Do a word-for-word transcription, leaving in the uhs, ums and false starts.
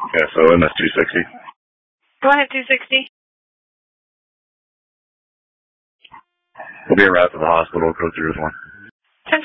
Yeah, so M S two sixty. Go ahead, two sixty. We'll be around to the hospital, go through this one.